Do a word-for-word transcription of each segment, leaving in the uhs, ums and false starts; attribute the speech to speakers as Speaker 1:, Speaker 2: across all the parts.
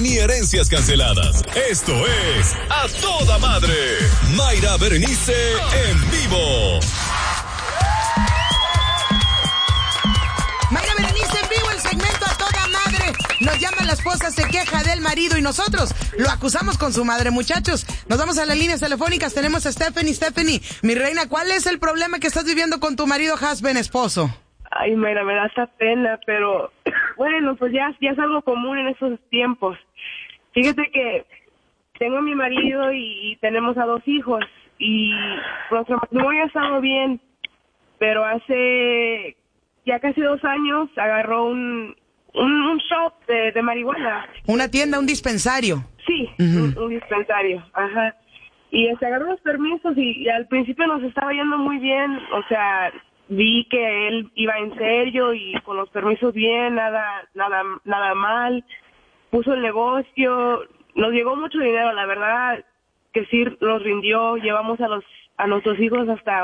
Speaker 1: ni herencias canceladas. Esto es A Toda Madre. Mayra Berenice en vivo.
Speaker 2: Mayra Berenice en vivo, el segmento A Toda Madre. Nos llama la esposa, se queja del marido y nosotros lo acusamos con su madre. Muchachos, nos vamos a las líneas telefónicas. Tenemos a Stephanie. Stephanie, mi reina, ¿cuál es el problema que estás viviendo con tu marido, husband, esposo?
Speaker 3: Ay, Mayra, me da esta pena, pero bueno, pues ya, ya es algo común en esos tiempos. Fíjate que tengo a mi marido y, y tenemos a dos hijos y nuestro matrimonio ha estado bien, pero hace ya casi dos años agarró un, un, un shop de, de marihuana.
Speaker 2: ¿Una tienda, un dispensario?
Speaker 3: Sí, uh-huh. un, un dispensario, ajá. Y se agarró los permisos y, y al principio nos estaba yendo muy bien, o sea, vi que él iba en serio y con los permisos bien, nada, nada, nada mal. Puso el negocio, nos llegó mucho dinero, la verdad que sí nos rindió. Llevamos a los a nuestros hijos hasta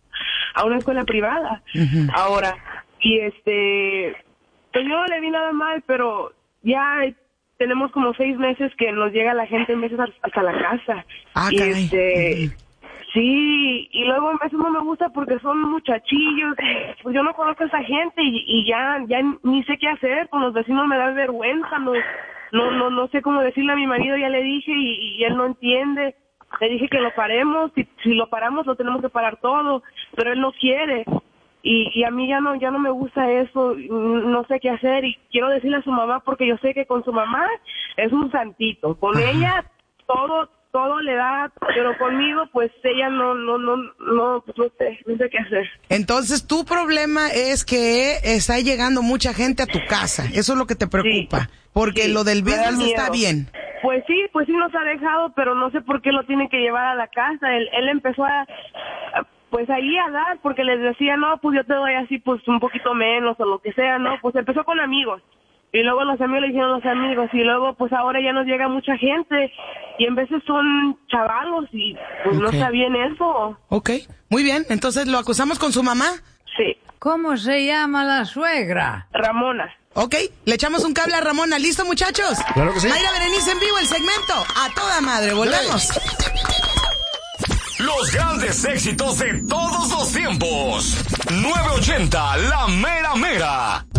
Speaker 3: a una escuela privada. Uh-huh. Ahora, y este, pues yo no le vi nada mal, pero ya tenemos como seis meses que nos llega la gente en veces hasta la casa.
Speaker 2: Ah,
Speaker 3: y
Speaker 2: caray.
Speaker 3: este. Uh-huh. Sí, y luego a veces no me gusta porque son muchachillos, pues yo no conozco a esa gente y, y ya ya ni sé qué hacer, con los vecinos me da vergüenza, no no no, no sé cómo decirle a mi marido, ya le dije y, y él no entiende, le dije que lo paremos, si, si lo paramos lo tenemos que parar todo, pero él no quiere y, y a mí ya no ya no me gusta eso, no sé qué hacer y quiero decirle a su mamá porque yo sé que con su mamá es un santito, con Ajá. ella todo todo le da, pero conmigo pues ella no no no no pues no sé, no sé qué hacer.
Speaker 2: Entonces tu problema es que está llegando mucha gente a tu casa, eso es lo que te preocupa, sí, porque sí, lo del business está bien.
Speaker 3: Pues sí, pues sí nos ha dejado, pero no sé por qué lo tiene que llevar a la casa. Él él empezó a, a pues ahí a dar, porque les decía, no, pues yo te doy así pues un poquito menos o lo que sea, no, pues empezó con amigos. Y luego los amigos le dijeron los amigos, y luego pues ahora ya nos llega mucha gente, y en veces son chavalos, y pues okay. no está bien eso.
Speaker 2: Ok, muy bien, entonces ¿lo acusamos con su mamá?
Speaker 3: Sí.
Speaker 4: ¿Cómo se llama la suegra?
Speaker 3: Ramona.
Speaker 2: Ok, le echamos un cable a Ramona, ¿listo muchachos?
Speaker 5: Claro que sí.
Speaker 2: Mayra Berenice en vivo, el segmento A Toda Madre, volvemos.
Speaker 1: Los grandes éxitos de todos los tiempos. nueve ochenta, La Mera Mera.